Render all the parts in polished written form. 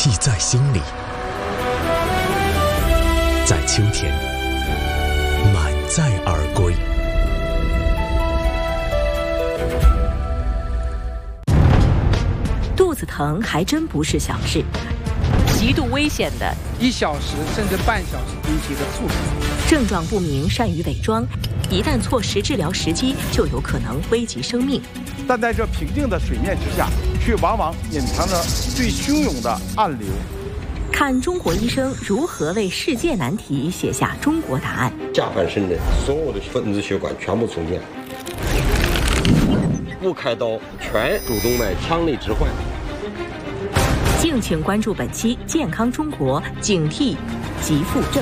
记在心里。在秋天，满载而归。 肚子疼还真不是小事，极度危险的 1小时甚至半小时引起的猝死。 症状不明，善于伪装，一旦错失治疗时机，就有可能危及生命。 但在这平静的水面之下，却往往隐藏着最汹涌的暗流。 看中国医生如何为世界难题写下中国答案。 下半身的所有的分支血管全部重建，不开刀，全主动脉腔内置换。 敬请关注本期《健康中国》，警惕急腹症。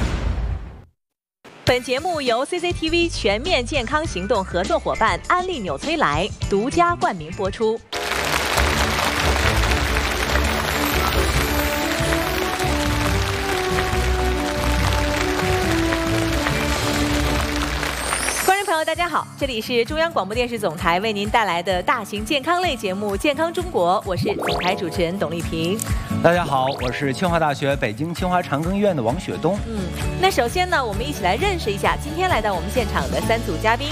本节目由 CCTV 全面健康行动合作伙伴安利纽崔莱独家冠名播出。观众朋友，大家好，这里是中央广播电视总台为您带来的大型健康类节目《健康中国》，我是总台主持人董丽萍。 大家好，我是清华大学北京清华长庚医院的王雪东。 那首先呢，我们一起来认识一下今天来到我们现场的3组嘉宾。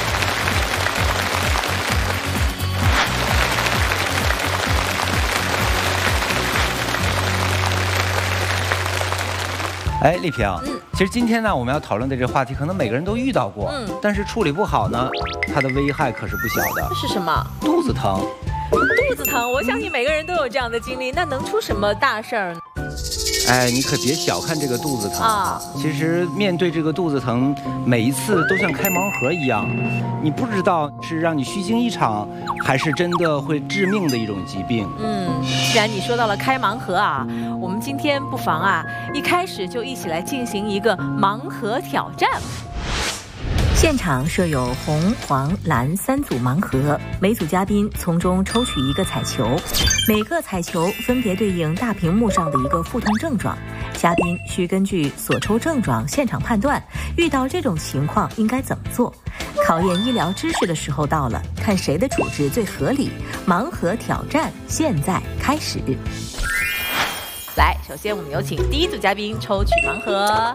哎，丽萍，其实今天呢，我们要讨论的这个话题，可能每个人都遇到过，但是处理不好呢，它的危害可是不小的。 是什么？ 肚子疼。 肚子疼，我相信每个人都有这样的经历，那能出什么大事儿呢？ 哎，你可别小看这个肚子疼啊！其实面对这个肚子疼，每一次都像开盲盒一样，你不知道是让你虚惊一场，还是真的会致命的一种疾病。 既然你说到了开盲盒啊，我们今天不妨啊，一开始就一起来进行一个盲盒挑战。现场设有红、黄、蓝3组盲盒，每组嘉宾从中抽取1个彩球，每个彩球分别对应大屏幕上的一个腹痛症状，嘉宾需根据所抽症状现场判断，遇到这种情况应该怎么做。考验医疗知识的时候到了，看谁的处置最合理。盲盒挑战现在开始。来，首先我们有请第1组嘉宾抽取盲盒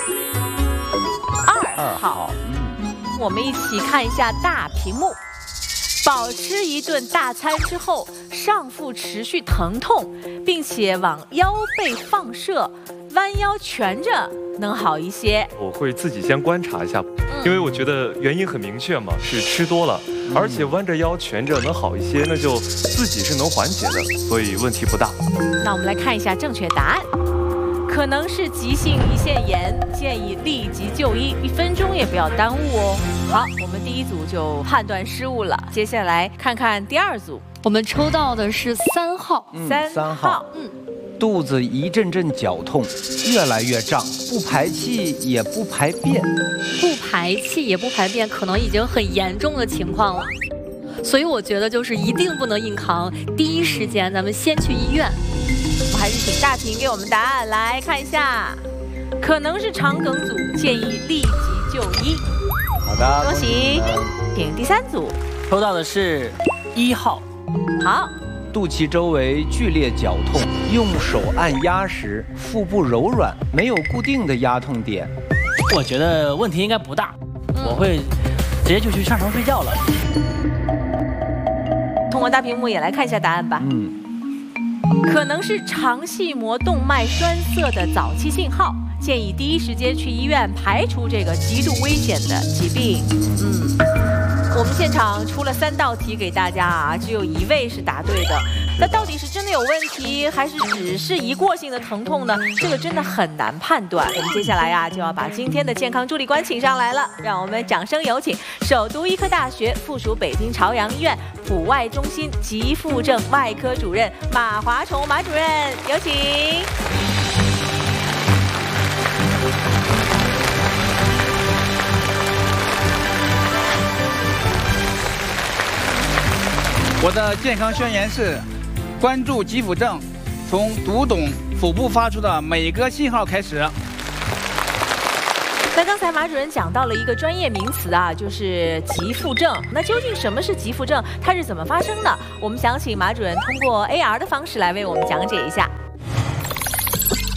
2号。我们一起看一下大屏幕。饱吃一顿大餐之后，上腹持续疼痛，并且往腰背放射，弯腰蜷着能好一些。 我会自己先观察一下，因为我觉得原因很明确嘛，是吃多了，而且弯着腰蜷着能好一些，那就自己是能缓解的，所以问题不大。 那我们来看一下正确答案。可能是急性胰腺炎，建议立即就医，1分钟也不要耽误哦。好，我们第1组就判断失误了，接下来看看第2组。 我们抽到的是3号 ，3号。 肚子一阵阵绞痛，越来越胀，不排气也不排便。 不排气也不排便，可能已经很严重的情况了。所以我觉得就是一定不能硬扛，第一时间咱们先去医院。 我还是请大屏给我们答案，来看一下，可能是肠梗阻，建议立即就医。 好的， 恭喜，请第3组。 抽到的是1号。 好， 肚脐周围剧烈绞痛，用手按压时腹部柔软，没有固定的压痛点。 我觉得问题应该不大，我会直接就去上床睡觉了。 通过大屏幕也来看一下答案吧。可能是肠系膜动脉栓塞的早期信号，建议第一时间去医院排除这个极度危险的疾病。我们现场出了3道题给大家啊，只有1位是答对的。那到底是真的有问题，还是只是一过性的疼痛呢？这个真的很难判断。我们接下来啊，就要把今天的健康助力官请上来了，让我们掌声有请首都医科大学附属北京朝阳医院普外中心急腹症外科主任马华崇马主任，有请。 我的健康宣言是：关注急腹症，从读懂腹部发出的每个信号开始。 那刚才马主任讲到了一个专业名词啊，就是急腹症。那究竟什么是急腹症？它是怎么发生的？我们想请马主任通过 AR 的方式来为我们讲解一下。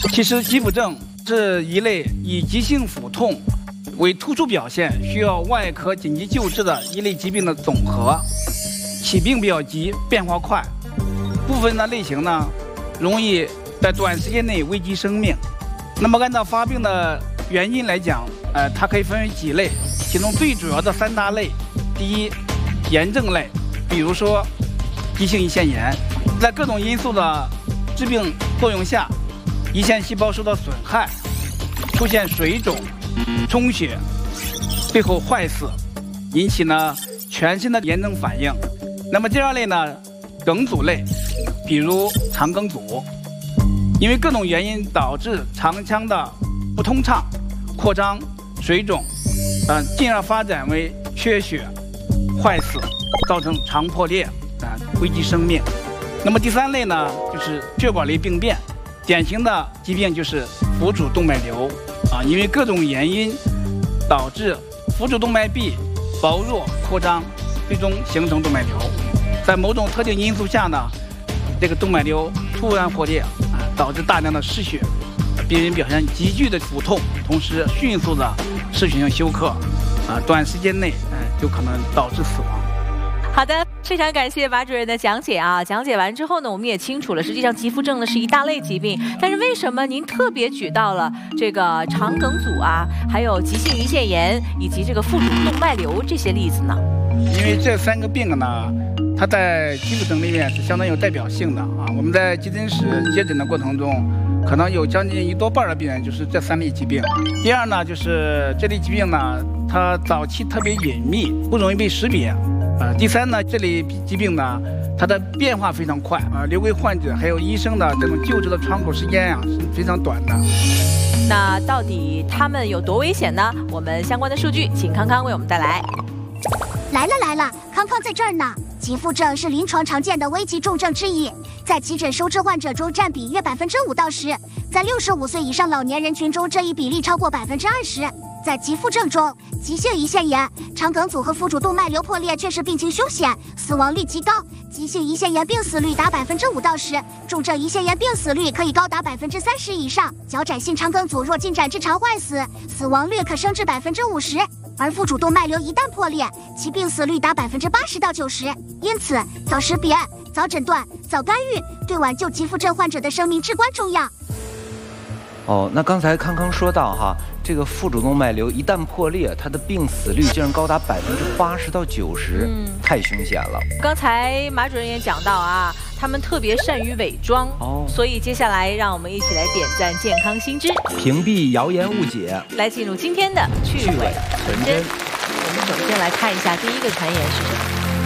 其实急腹症是一类以急性腹痛为突出表现，需要外科紧急救治的一类疾病的总和，起病比较急，变化快，部分的类型呢容易在短时间内危及生命。那么按照发病的原因来讲，它可以分为几类，其中最主要的3大类。第一，炎症类，比如说急性胰腺炎，在各种因素的致病作用下，胰腺细胞受到损害，出现水肿、充血，最后坏死，引起呢全身的炎症反应。那么第2类呢，梗阻类，比如肠梗阻，因为各种原因导致肠腔的不通畅、扩张、水肿，进而发展为缺血、坏死，造成肠破裂，危及生命。那么第3类呢，就是血管类病变，典型的疾病就是腹主动脉瘤，因为各种原因导致腹主动脉壁薄弱扩张，最终形成动脉瘤。在某种特定因素下呢，这个动脉瘤突然破裂，导致大量的失血，病人表现急剧的腹痛，同时迅速的失血性休克，短时间内就可能导致死亡。 好的，非常感谢马主任的讲解啊！讲解完之后呢，我们也清楚了，实际上急腹症呢是一大类疾病，但是为什么您特别举到了这个肠梗阻啊，还有急性胰腺炎以及这个腹主动脉瘤这些例子呢？ 因为这3个病呢，它在急腹症里面是相当有代表性的啊。我们在急诊室接诊的过程中，可能有将近1多半的病人就是这3类疾病。第2呢，就是这类疾病呢，它早期特别隐秘，不容易被识别。第3呢，这类疾病呢，它的变化非常快留给患者还有医生的这种救治的窗口时间是非常短的。 那到底他们有多危险呢？我们相关的数据，请康康为我们带来。 来了，康康在这儿呢。急腹症是临床常见的危急重症之一，在急诊收治患者中占比约5%到10%，在65岁以上老年人群中，这一比例超过20%。在急腹症中，急性胰腺炎、肠梗阻和腹主动脉瘤破裂却是病情凶险，死亡率极高。急性胰腺炎病死率达5%到10%，重症胰腺炎病死率可以高达30%以上。脚窄性肠梗阻若进展至肠坏死，死亡率可升至50%。而腹主动脉瘤一旦破裂，其病死率达80%到90%。因此，早识别、早诊断、早干预，对挽救急腹症患者的生命至关重要。 那刚才康康说到这个腹主动脉瘤一旦破裂，它的病死率竟然高达80%到90%，太凶险了。 刚才马主任也讲到他们特别善于伪装，所以接下来让我们一起来点赞健康新知， 屏蔽谣言误解， 来进入今天的趣伪存真。我们首先来看一下第一个传言是什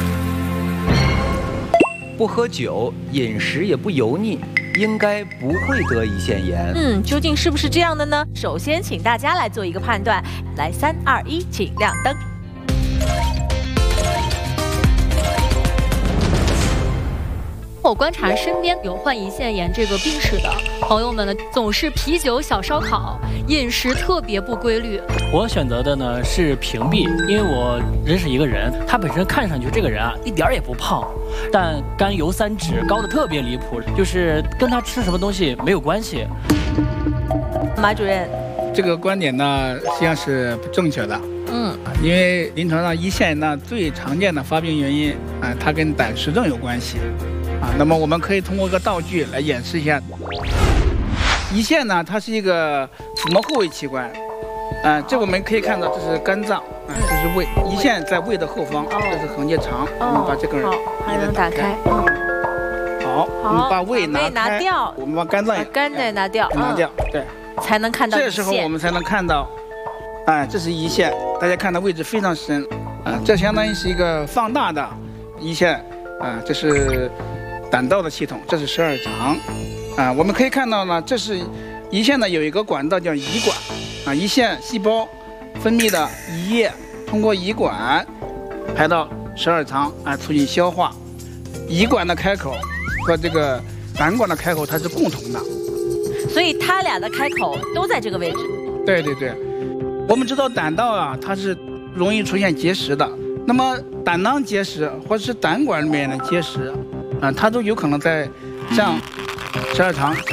么？ 不喝酒，饮食也不油腻，应该不会得胰腺炎。 究竟是不是这样的呢？首先请大家来做一个判断。来，3、2、1，请亮灯。 我观察身边有患胰腺炎这个病史的朋友们呢，总是啤酒、小烧烤，饮食特别不规律。 我选择的呢是屏蔽，因为我认识一个人，他本身看上去这个人一点也不胖，但甘油三酯高的特别离谱，就是跟他吃什么东西没有关系。 马主任， 这个观点呢实际上是不正确的。因为临床上胰腺炎呢最常见的发病原因它跟胆石症有关系。那么我们可以通过一个道具来演示一下。胰腺呢，它是一个腹膜后位器官，这我们可以看到，这是肝脏，这是胃。胰腺在胃的后方，这是横结肠。我们把这个还能打开。 好，我们把胃拿掉， 我们把肝脏再拿掉， 对， 才能看到。 这时候我们才能看到，这是胰腺，大家看到位置非常深，这相当于是一个放大的胰腺，这是胆道的系统，这是十二肠，我们可以看到呢，这是胰腺呢有一个管道叫胰管，胰腺细胞分泌的胰液通过胰管排到十二肠，促进消化。胰管的开口和这个胆管的开口它是共同的， 所以它俩的开口都在这个位置。 对对对，我们知道胆道它是容易出现结石的，那么胆囊结石或者是胆管里面的结石，它都有可能在像十二肠